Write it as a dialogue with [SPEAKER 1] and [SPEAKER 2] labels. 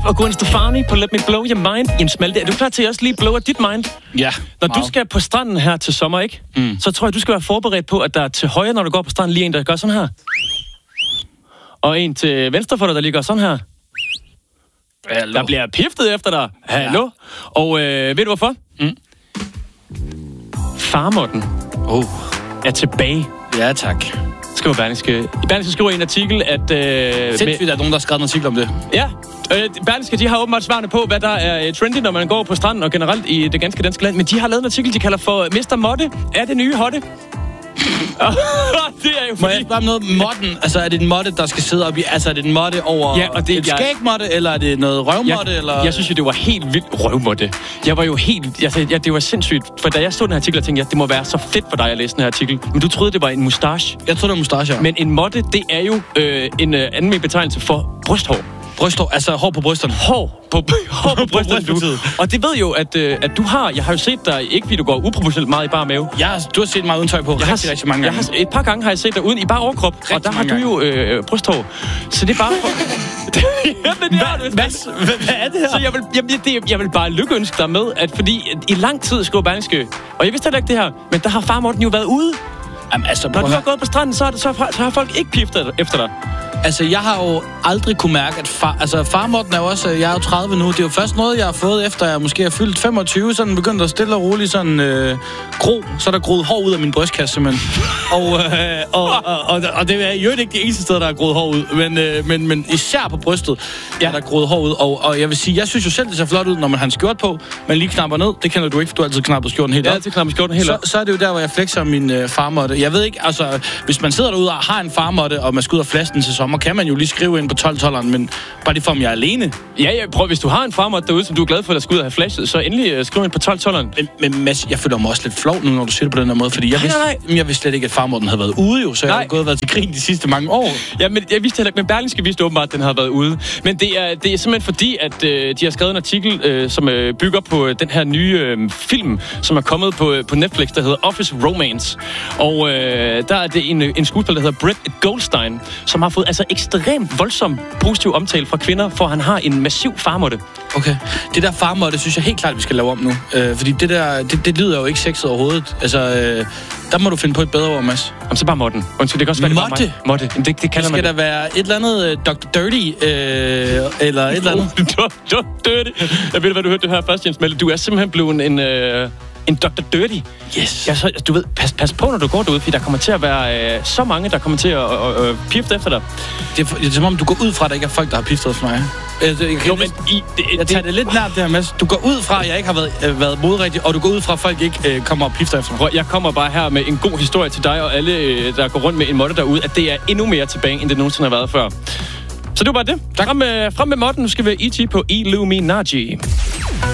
[SPEAKER 1] Eve og Gwen Stefani på Let Me Blow Your Mind. Jens Malte, er du klar til at også lige blowe dit mind?
[SPEAKER 2] Ja.
[SPEAKER 1] Når du skal på stranden her til sommer, ikke? Så tror jeg, du skal være forberedt på, at der er til højre, når du går på stranden, lige en, der gør sådan her. Og en til venstre for dig, der lige gør sådan her.
[SPEAKER 2] Hallo.
[SPEAKER 1] Der bliver piftet efter dig. Hallo. Ja. Og ved du hvorfor? Farmotten er tilbage.
[SPEAKER 2] Ja, tak.
[SPEAKER 1] Skriver Berlingske. I Berlingske skriver en artikel, at...
[SPEAKER 2] Sindssygt, der er nogen, der har skrevet en artikel om det.
[SPEAKER 1] Ja. Berlingske, de har åbenbart svarene på, hvad der er trendy, når man går på stranden og generelt i det ganske danske land. Men de har lavet en artikel, de kalder for Mr. Motte. Er det nye hotte? Det er jo fordi...
[SPEAKER 2] Må jeg spørge om noget? Modden, altså er det en måtte, der skal sidde op i... Altså er det en måtte over et skægmåtte, eller er det noget røvmåtte, eller...
[SPEAKER 1] Jeg synes jo, det var helt vildt røvmåtte. Jeg var jo helt... det var sindssygt. For da jeg så den her artikel, tænkte jeg, det må være så fedt for dig at læse den her artikel. Men du troede, det var en mustache.
[SPEAKER 2] Jeg troede, det var mustache, ja.
[SPEAKER 1] Men en måtte, det er jo en anden betegnelse for brysthår.
[SPEAKER 2] Brysthår, altså hår på brysterne.
[SPEAKER 1] Hår på brysterne, du. Og det ved jo, at du har... Jeg har jo set dig, ikke fordi du går uproportionelt meget i bare mave.
[SPEAKER 2] Ja, du har set mig uden tøj på rigtig mange gange.
[SPEAKER 1] Et par gange har jeg set dig uden i bare overkrop, og der har du jo brysthår. Så det er bare... Hvad er det her? Så jeg vil bare lykkeønske dig med, at fordi i lang tid skriver Berlingske, og jeg vidste heller ikke det her, men der har Far Morten jo været ude.
[SPEAKER 2] Jamen, altså,
[SPEAKER 1] når du har gået på stranden, så har folk ikke piftet efter dig.
[SPEAKER 2] Altså, jeg har jo aldrig kunne mærke, at Far Morten er jo også... Jeg er jo 30 nu. Det er jo først noget, jeg har fået, efter jeg måske har fyldt 25. Sådan begyndt at stille og roligt sådan gro. Så er der groet hår ud af min brystkasse, simpelthen. og det er jo ikke det eneste sted, der er groet hår ud. Men især på brystet er der groet hår ud. Og jeg vil sige, jeg synes jo selv, det ser flot ud, når man har en skjort på. Man lige knapper ned. Det kender du ikke, for du har altid knappet skjorten helt op.
[SPEAKER 1] Jeg altid knappet skjorten helt op.
[SPEAKER 2] Så er det jo der, hvor jeg flexer min farmåtte. Jeg ved ikke, altså... Hvis man sidder derude og har en farmåtte, og man skal ud og flaske den til sommer, kan man jo lige skrive ind på 12-12'eren, men bare lige for, om jeg er alene.
[SPEAKER 1] Ja, prøv, hvis du har en farmåtte derude, som du er glad for, at skal ud og have flashet, så endelig skriv ind på 12-12'eren.
[SPEAKER 2] Men Mads, jeg føler mig også lidt flov nu, når du siger det på den her måde, fordi jeg vidste slet ikke, at farmåtten havde været ude jo, så jeg har været til grin de sidste mange år.
[SPEAKER 1] Ja, men jeg vidste heller ikke, men Berlingske vidste åbenbart, at den havde været ude. Men det er simpelthen fordi, at de har skrevet en artikel, som bygger på den her nye film, som er kommet på Netflix, der hedder Office Romance. Og der er det en skuespiller, der hedder Brett Goldstein, som har fået ekstremt voldsom positiv omtale fra kvinder, for han har en massiv farmåtte. Okay. Det der farmåtte, synes jeg helt klart, vi skal lave om nu. Fordi det lyder jo ikke sexet overhovedet. Altså, der må du finde på et bedre ord, Mads. Jamen, så bare måtten. Undskyld, det kan også være
[SPEAKER 2] måtte?
[SPEAKER 1] Måtte. Det kalder man.
[SPEAKER 2] Skal der være et eller andet Dr. Dirty, eller et eller andet?
[SPEAKER 1] Dr. Dirty. Jeg ved, hvad du hørte det her først, Jens Melle. Du er simpelthen blevet en Dr. Dirty.
[SPEAKER 2] Yes.
[SPEAKER 1] Ja, så, du ved, pas på, når du går derude, fordi der kommer til at være så mange, der kommer til at pifte efter dig.
[SPEAKER 2] Det er som om, du går ud fra, at der ikke er folk, der har piftet for mig. Jeg tager det lidt nært det her, Mads. Du går ud fra, at jeg ikke har været modrigtig, og du går ud fra, at folk ikke kommer og pifter efter mig.
[SPEAKER 1] Jeg kommer bare her med en god historie til dig og alle, der går rundt med en måtte derude, at det er endnu mere tilbage, end det nogensinde har været før. Så det var bare det. Frem med måtten. Nu skal vi E.T. på Illuminati.